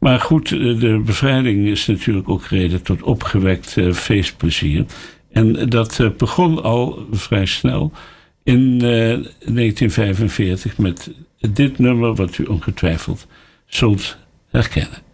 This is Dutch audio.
Maar goed, de bevrijding is natuurlijk ook reden tot opgewekt feestplezier. En dat begon al vrij snel in 1945 met dit nummer wat u ongetwijfeld zult herkennen.